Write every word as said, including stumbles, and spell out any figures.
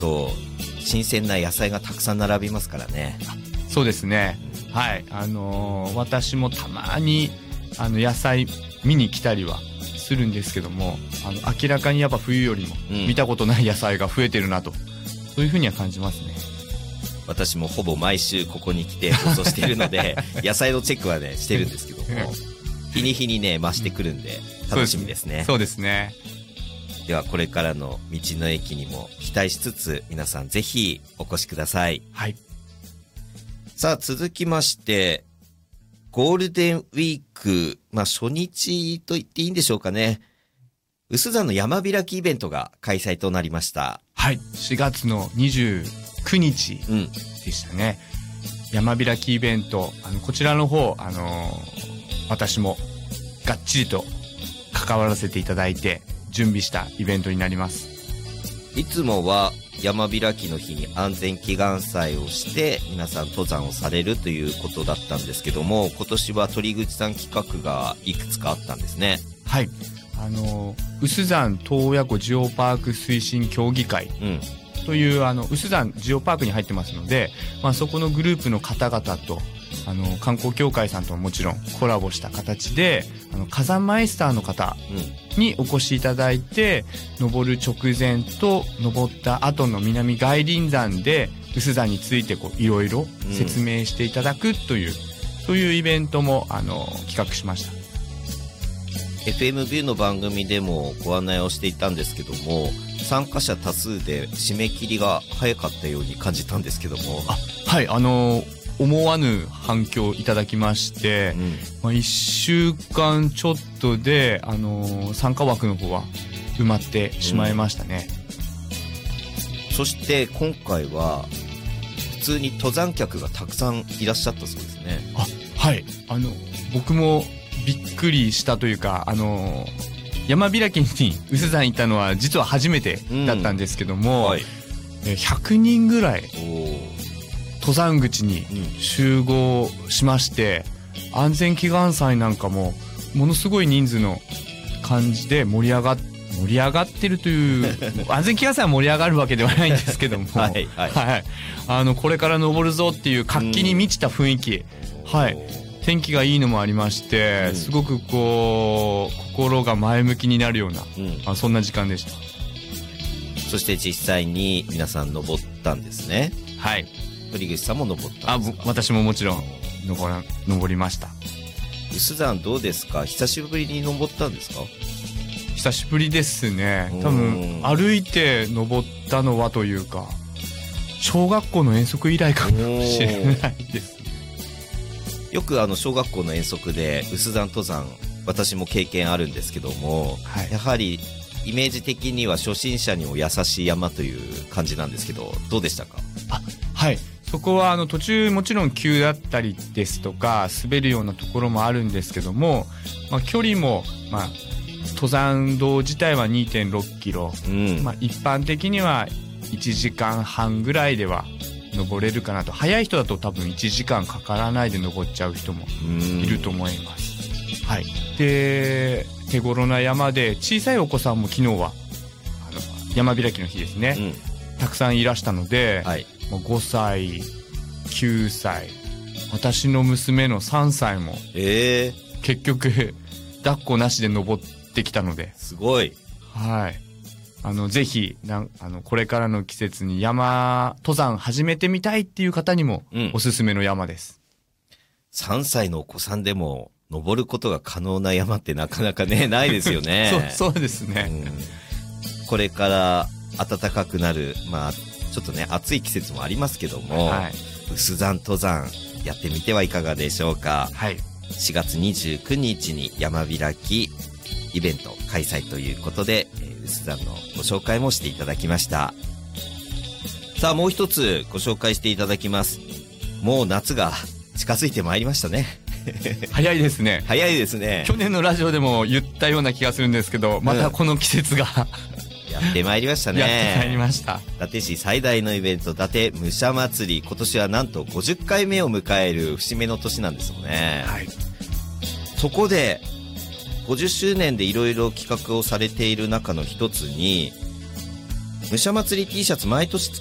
と新鮮な野菜がたくさん並びますからね。 そうですね、はい、あのー、私もたまにあの野菜見に来たりはするんですけども、あの明らかにやっぱ冬よりも見たことない野菜が増えてるなと、うん、そういうふうには感じますね。 私もほぼ毎週ここに来て放送しているので野菜のチェックはねしてるんですけども日に日にね増してくるんで楽しみですね。 そうですね。 ではこれからの道の駅にも期待しつつ皆さんぜひお越しください。 はい。 さあ続きましてゴールデンウィーク、まあ初日と言っていいんでしょうかね。有珠山の山開きイベントが開催となりました。 はい。しがつのにじゅうくにちでしたね。うん、山開きイベント、あのこちらの方、あのー、私もがっちりと関わらせていただいて準備したイベントになります。 いつもは山開きの日に安全祈願祭をして皆さん登山をされるということだったんですけども、今年は鳥口さん企画がいくつかあったんですね。 はい。あの有珠山洞爺湖ジオパーク推進協議会という、うん、あの有珠山ジオパークに入ってますので、まあ、そこのグループの方々とあの観光協会さんとももちろんコラボした形であの火山マイスターの方にお越しいただいて、うん、登る直前と登った後の南外輪山で有珠山についてこういろいろ説明していただくという、うん、そういうイベントもあの企画しました。 エフエム ビューの番組でもご案内をしていたんですけども、参加者多数で締め切りが早かったように感じたんですけども。 あ、はい、あの思わぬ反響いただきまして、うんまあ、いっしゅうかんちょっとで、あの参加枠の方は埋まってしまいましたね。 うん、そして今回は普通に登山客がたくさんいらっしゃったそうですね。 あ、はい、あの僕もびっくりしたというか、あの山開きに有珠山行ったのは実は初めてだったんですけども、うんはい、ひゃくにんぐらい登山口に集合しまして、うん、安全祈願祭なんかもものすごい人数の感じで盛り上がっ盛り上がってるという安全祈願祭は盛り上がるわけではないんですけどもはい、はいはい、あのこれから登るぞっていう活気に満ちた雰囲気、うん、はい天気がいいのもありまして、うん、すごくこう心が前向きになるような、うん、あそんな時間でした。 そして実際に皆さん登ったんですね。 はい。 鳥口さんも登ったんですか？ あ、私ももちろん登ら登りました。 有珠山どうですか？久しぶりに登ったんですか？ 久しぶりですね。多分歩いて登ったのはというか小学校の遠足以来かもしれないです。 よくあの小学校の遠足で有珠山登山私も経験あるんですけども、はい、やはりイメージ的には初心者にも優しい山という感じなんですけどどうでしたか？ あ、はい、そこはあの途中もちろん急だったりですとか滑るようなところもあるんですけども、まあ、距離も、まあ、登山道自体は にてんろっキロ、うんまあ、一般的にはいちじかんはんぐらいでは登れるかなと。早い人だと多分いちじかんかからないで登っちゃう人もいると思います。はい。で、手頃な山で小さいお子さんも昨日はあの山開きの日ですね、うん、たくさんいらしたので、はい、ごさい、きゅうさい、私の娘のさんさいも、えー、結局抱っこなしで登ってきたので、 すごい。 はい。あのぜひなあのこれからの季節に山登山始めてみたいっていう方にもおすすめの山です。 うん、さんさいのお子さんでも登ることが可能な山ってなかなかねないですよね。 そうそうですね、 うん。これから暖かくなる、まあちょっとね暑い季節もありますけども、はい、有珠山登山やってみてはいかがでしょうか。はい、しがつにじゅうくにちに山開きイベント開催ということで、有珠山のご紹介もしていただきました。さあもう一つご紹介していただきます。もう夏が近づいてまいりましたね。 早いですね。 早いですね。 去年のラジオでも言ったような気がするんですけど、またこの季節が、 うん、やってまいりましたね。 やってまいりました。 伊達市最大のイベント伊達武者祭り、今年はなんとごじゅっかいめを迎える節目の年なんですよね。はい。そこでごじゅっしゅうねんでいろいろ企画をされている中の一つに武者祭り T シャツ毎年